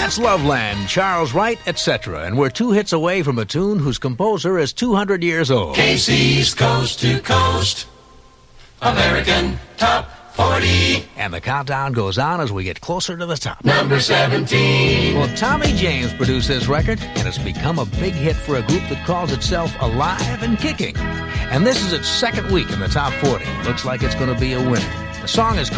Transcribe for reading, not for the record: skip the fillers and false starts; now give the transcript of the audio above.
That's Loveland, Charles Wright, etc. And we're 2 hits away from a tune whose composer is 200 years old. KC's Coast to Coast, American Top 40. And the countdown goes on as we get closer to the top. Number 17. Well, Tommy James produced this record, and it's become a big hit for a group that calls itself Alive and Kicking. And this is its second week in the top 40. Looks like it's going to be a winner. The song is called